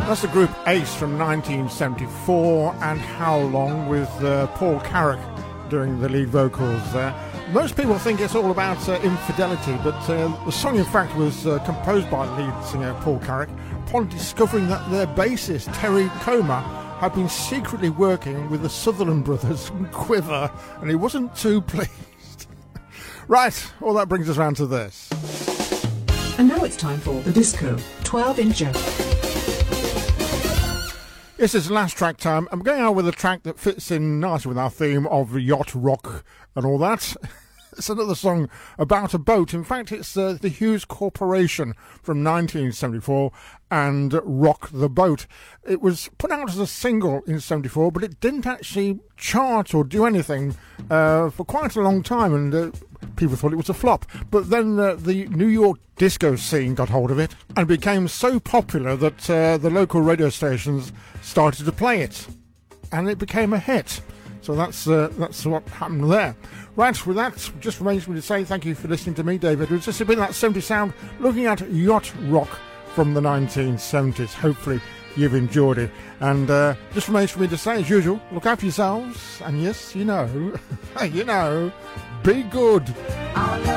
That's the group Ace from 1974, and How Long, with Paul Carrack doing the lead vocals there. Most people think it's all about infidelity, but the song in fact was composed by lead singer Paul Carrack upon discovering that their bassist Terry Coma had been secretly working with the Sutherland Brothers and Quiver, and he wasn't too pleased. Right, all that brings us round to this. And now it's time for the Disco 12-incher. This is last track time. I'm going out with a track that fits in nicely with our theme of yacht rock and all that. It's another song about a boat. In fact, it's the Hughes Corporation from 1974 and Rock the Boat. It was put out as a single in 74, but it didn't actually chart or do anything for quite a long time, and people thought it was a flop. But then the New York disco scene got hold of it and became so popular that the local radio stations started to play it, and it became a hit. So that's what happened there. Right, with that, just remains me to say thank you for listening to me, David. It's just been that 70s sound, looking at yacht rock from the 1970s. Hopefully you've enjoyed it. And just remains for me to say, as usual, look after yourselves. And yes, you know, be good.